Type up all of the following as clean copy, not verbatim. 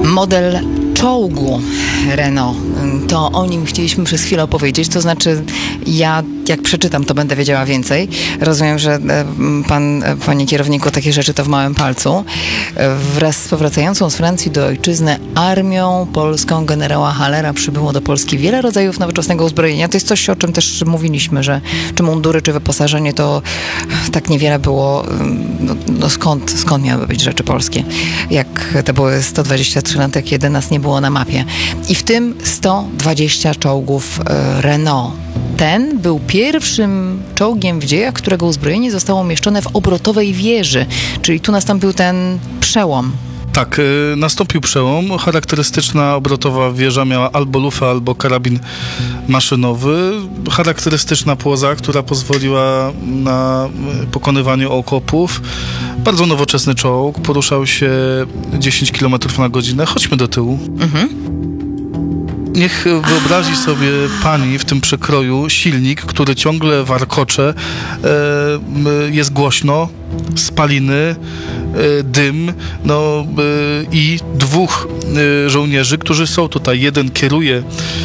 Model czołgu Renault. To o nim chcieliśmy przez chwilę opowiedzieć. To znaczy, ja jak przeczytam, to będę wiedziała więcej. Rozumiem, że panie kierowniku, takie rzeczy to w małym palcu. Wraz z powracającą z Francji do ojczyzny armią polską generała Hallera przybyło do Polski wiele rodzajów nowoczesnego uzbrojenia. To jest coś, o czym też mówiliśmy, że czy mundury, czy wyposażenie, to tak niewiele było. Skąd miały być rzeczy polskie? Jak to były 123 lat, jak 11 nie było na mapie. I w tym 120 czołgów Renault. Ten był pierwszym czołgiem w dziejach, którego uzbrojenie zostało umieszczone w obrotowej wieży. Czyli tu nastąpił ten przełom. Tak, nastąpił przełom. Charakterystyczna obrotowa wieża miała albo lufę, albo karabin maszynowy. Charakterystyczna płoza, która pozwoliła na pokonywanie okopów. Bardzo nowoczesny czołg. Poruszał się 10 km na godzinę. Chodźmy do tyłu. Niech wyobrazi sobie pani w tym przekroju silnik, który ciągle warkocze, jest głośno, spaliny, dym, i dwóch żołnierzy, którzy są tutaj. Jeden kieruje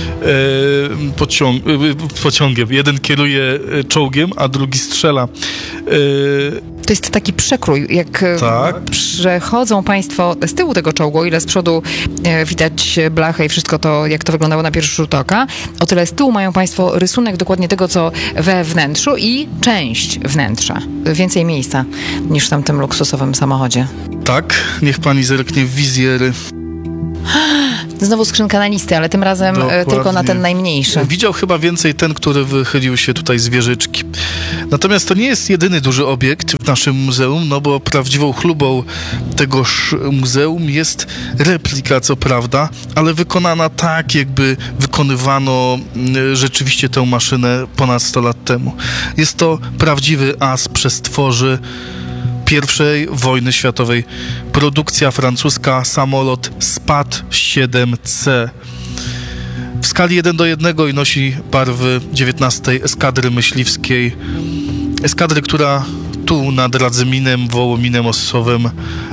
pociągiem, jeden kieruje czołgiem, a drugi strzela. To jest taki przekrój, jak tak. Przechodzą państwo z tyłu tego czołgu, o ile z przodu widać blachę i wszystko to, jak to wyglądało na pierwszy rzut oka, o tyle z tyłu mają państwo rysunek dokładnie tego, co we wnętrzu i część wnętrza. Więcej miejsca niż w tamtym luksusowym samochodzie. Tak, niech pani zerknie w wizjery. Znowu skrzynka na listy, ale tym razem Dokładnie. Tylko na ten najmniejszy. Widział chyba więcej ten, który wychylił się tutaj z wieżyczki. Natomiast to nie jest jedyny duży obiekt w naszym muzeum, bo prawdziwą chlubą tegoż muzeum jest replika, co prawda, ale wykonana tak, jakby wykonywano rzeczywiście tę maszynę ponad 100 lat temu. Jest to prawdziwy as przestworzy I wojny światowej. Produkcja francuska, samolot SPAD-7C. W skali 1:1 i nosi barwy 19. Eskadry Myśliwskiej. Eskadry, która tu nad Radzyminem, Wołominem, Ossowem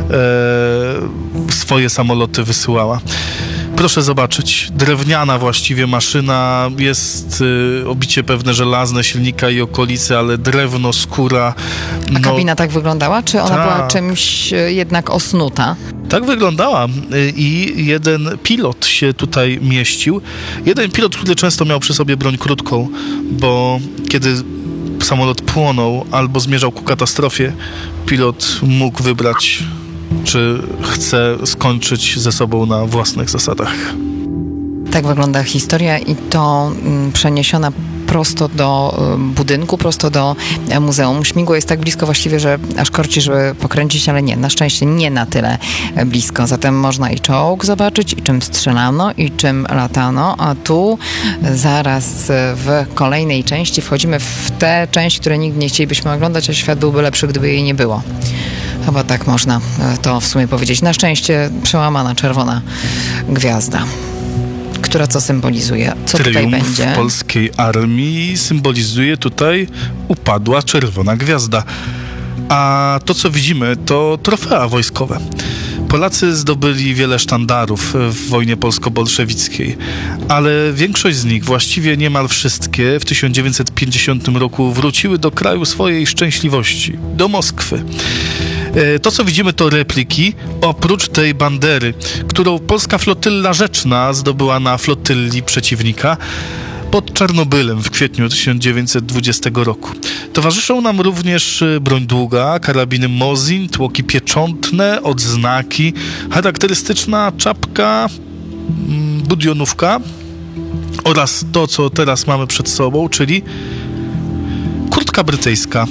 swoje samoloty wysyłała. Proszę zobaczyć, drewniana właściwie maszyna, jest obicie pewne żelazne silnika i okolicy, ale drewno, skóra. A kabina tak wyglądała? Czy ona była czymś jednak osnuta? Tak wyglądała i jeden pilot się tutaj mieścił. Jeden pilot, który często miał przy sobie broń krótką, bo kiedy samolot płonął albo zmierzał ku katastrofie, pilot mógł wybrać, czy chce skończyć ze sobą na własnych zasadach. Tak wygląda historia i to przeniesiona prosto do budynku, prosto do muzeum. Śmigło jest tak blisko właściwie, że aż korci, żeby pokręcić, ale nie, na szczęście nie na tyle blisko. Zatem można i czołg zobaczyć, i czym strzelano, i czym latano, a tu zaraz w kolejnej części wchodzimy w te części, które nigdy nie chcielibyśmy oglądać, a świat byłby lepszy, gdyby jej nie było. Chyba tak można to w sumie powiedzieć. Na szczęście przełamana czerwona gwiazda, która co symbolizuje? Co tutaj będzie? Triumf polskiej armii symbolizuje tutaj upadła czerwona gwiazda. A to, co widzimy, to trofea wojskowe. Polacy zdobyli wiele sztandarów w wojnie polsko-bolszewickiej, ale większość z nich, właściwie niemal wszystkie, w 1950 roku wróciły do kraju swojej szczęśliwości, do Moskwy. To, co widzimy, to repliki, oprócz tej bandery, którą polska flotylla rzeczna zdobyła na flotylli przeciwnika pod Czarnobylem w kwietniu 1920 roku. Towarzyszą nam również broń długa, karabiny Mosin, tłoki pieczątne, odznaki, charakterystyczna czapka, budionówka oraz to, co teraz mamy przed sobą, czyli kurtka brytyjska.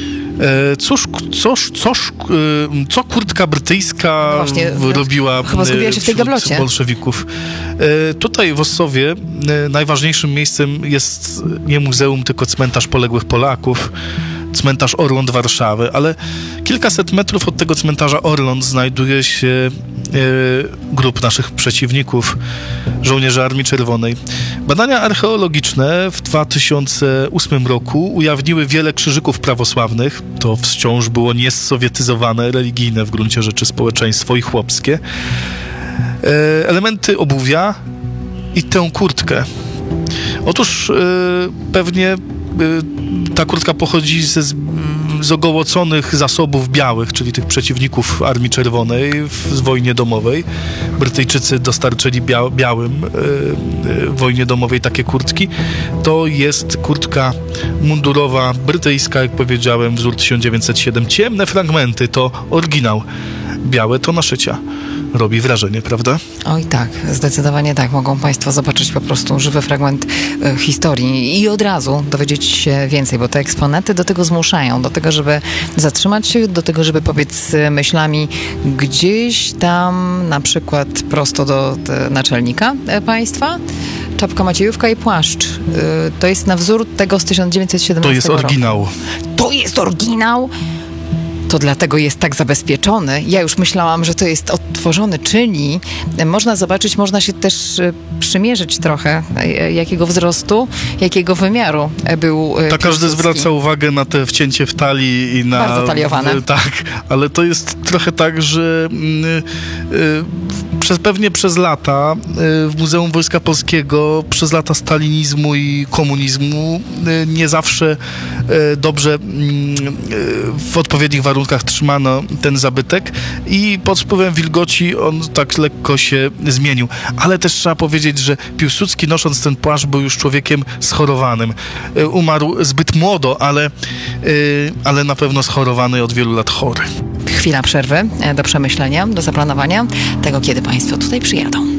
Co kurtka brytyjska robiła wśród bolszewików? Tutaj w Ossowie najważniejszym miejscem jest nie muzeum, tylko cmentarz poległych Polaków, cmentarz Orląt Warszawy, ale kilkaset metrów od tego cmentarza Orląt znajduje się grup naszych przeciwników, żołnierzy Armii Czerwonej. Badania archeologiczne w 2008 roku ujawniły wiele krzyżyków prawosławnych. To wciąż było niesowietyzowane, religijne w gruncie rzeczy społeczeństwo i chłopskie. elementy obuwia i tę kurtkę. Otóż pewnie ta kurtka pochodzi z ogołoconych zasobów białych, czyli tych przeciwników Armii Czerwonej w wojnie domowej. Brytyjczycy dostarczyli białym w wojnie domowej takie kurtki. To jest kurtka mundurowa brytyjska, jak powiedziałem, wzór 1907. Ciemne fragmenty to oryginał. Białe to naszycia. Robi wrażenie, prawda? Oj tak, zdecydowanie tak. Mogą Państwo zobaczyć po prostu żywy fragment historii i od razu dowiedzieć się więcej, bo te eksponaty do tego zmuszają, do tego, żeby zatrzymać się, do tego, żeby pobiec myślami gdzieś tam, na przykład prosto do naczelnika państwa. Czapka Maciejówka i płaszcz. To jest na wzór tego z 1917 To jest oryginał. roku. To jest oryginał? To dlatego jest tak zabezpieczony. Ja już myślałam, że to jest odtworzony, czyli można zobaczyć, można się też przymierzyć trochę, jakiego wzrostu, jakiego wymiaru był Tak, każdy Piłsudski. zwraca uwagę na te wcięcie w talii i na... Bardzo taliowane. Tak, ale to jest trochę tak, że pewnie przez lata w Muzeum Wojska Polskiego, przez lata stalinizmu i komunizmu nie zawsze dobrze w odpowiednich warunkach trzymano ten zabytek i pod wpływem wilgoci on tak lekko się zmienił. Ale też trzeba powiedzieć, że Piłsudski, nosząc ten płaszcz, był już człowiekiem schorowanym. Umarł zbyt młodo, ale na pewno schorowany, od wielu lat chory. Chwila przerwy do przemyślenia, do zaplanowania tego, kiedy Państwo tutaj przyjadą.